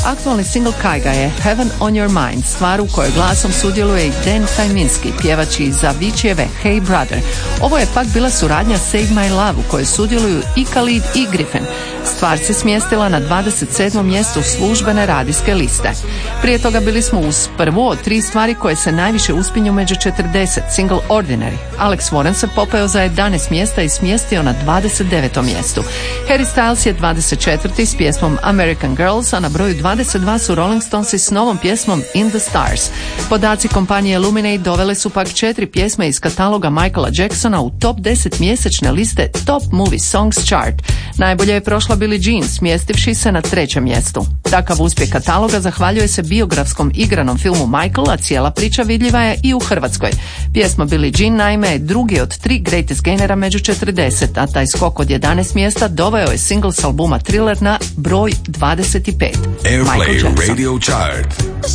Aktualni single Kaiga je Heaven on Your Mind, stvar u kojoj glasom sudjeluje i Dan Tajminski, pjevač iz Aviciijeve Hey Brother. Ovo je pak bila suradnja Save My Love u kojoj sudjeluju i Khalid i Griffin. Stvar se smjestila na 27. mjestu službene radijske liste. Prije toga bili smo uz prvu od 3 stvari koje se najviše uspinju među 40, single Ordinary. Alex Warren se popeo za 11 mjesta i smjestio na 29. mjestu. Harry Styles je 24. s pjesmom American Girls, a na broju 22 su Rolling Stonesi s novom pjesmom In the Stars. Podaci kompanije Illuminate dovele su pak 4 pjesme iz kataloga Michaela Jacksona u top 10 mjesečne liste Top Movie Songs Chart. Najbolje je prošla Billie Jean, smjestivši se na 3. mjestu. Takav uspjeh kataloga zahvaljuje se biografskom igranom filmu Michael, a cijela priča vidljiva je i u Hrvatskoj. Pjesma Billie Jean naime je drugi od 3 greatest gainera među 40, a taj skok od 11 mjesta doveo je single s albuma Thriller na broj 25. Airplay Radio Chart.